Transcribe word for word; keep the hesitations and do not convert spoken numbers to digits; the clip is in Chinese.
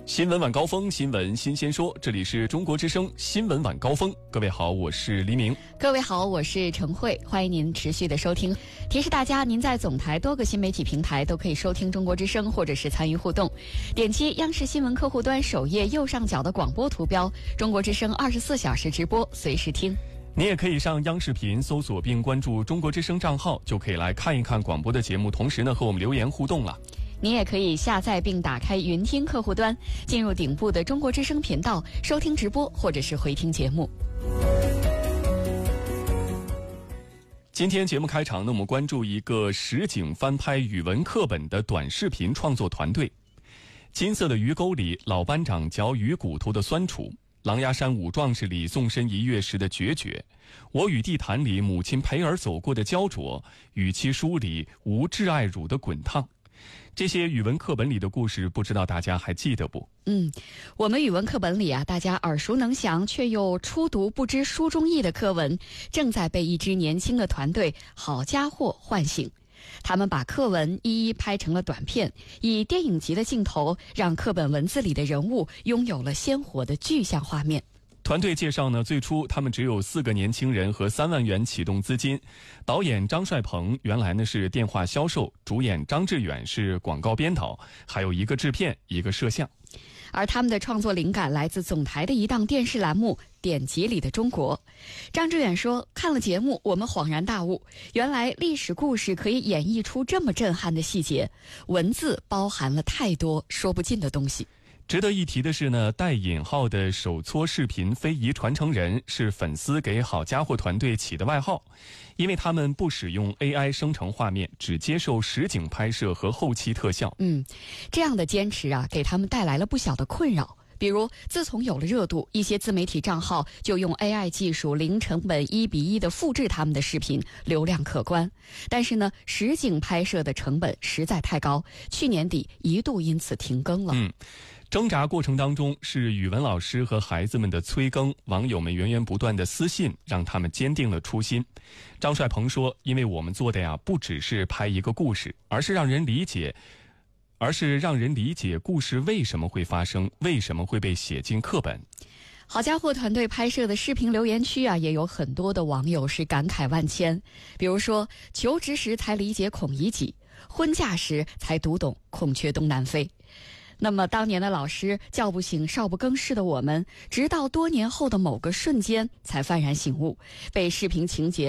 新闻晚高峰，新闻新鲜说，这里是中国之声新闻晚高峰。各位好，我是黎明。 各位好，我是陈慧，欢迎您持续的收听。提示大家，您在总台多个新媒体平台都可以收听中国之声，或者是参与互动。点击央视新闻客户端首页右上角的广播图标，中国之声二十四小时直播，随时听。 你也可以上央视频搜索并关注中国之声账号，就可以来看一看广播的节目，同时呢和我们留言互动了。 你也可以下载并打开云听客户端，进入顶部的中国之声频道，收听直播或者是回听节目。 今天节目开场呢，我们关注一个实景翻拍语文课本的短视频创作团队。金色的鱼沟里，老班长嚼鱼骨头的酸楚；狼牙山五壮士里，纵身一跃时的决绝；我与地坛里，母亲陪儿走过的焦灼；与其书里，无挚爱乳的滚烫。这些语文课本里的故事，不知道大家还记得不？ 嗯，我们语文课本里啊，大家耳熟能详却又初读不知书中意的课文，正在被一支年轻的团队好家伙唤醒。他们把课文一一拍成了短片，以电影级的镜头，让课本文字里的人物拥有了鲜活的具象画面。 团队介绍呢，最初他们只有四个年轻人和三万元启动资金。导演张帅鹏原来呢是电话销售，主演张志远是广告编导，还有一个制片，一个摄像。 而他们的创作灵感来自总台的一档电视栏目《典籍里的中国》。张志远说，看了节目我们恍然大悟，原来历史故事可以演绎出这么震撼的细节，文字包含了太多说不尽的东西。 值得一提的是呢，带引号的手搓视频非遗传承人是粉丝给好家伙团队起的外号，因为他们不使用 A I 生成画面，只接受实景拍摄和后期特效。 嗯，这样的坚持啊，给他们带来了不小的困扰。比如，自从有了热度，一些自媒体账号就用 A I 技术零成本一比一的复制他们的视频，流量可观。但是呢，实景拍摄的成本实在太高，去年底一度因此停更了。 嗯。挣扎过程当中，是语文老师和孩子们的催更，网友们源源不断的私信，让他们坚定了初心。张帅鹏说，因为我们做的呀，不只是拍一个故事，而是让人理解而是让人理解故事为什么会发生，为什么会被写进课本。 好家伙团队拍摄的视频留言区啊，也有很多的网友是感慨万千。比如说，求职时才理解孔乙己，婚嫁时才读懂孔雀东南飞。那么当年的老师叫不醒少不更事的我们，直到多年后的某个瞬间才幡然醒悟，被视频情节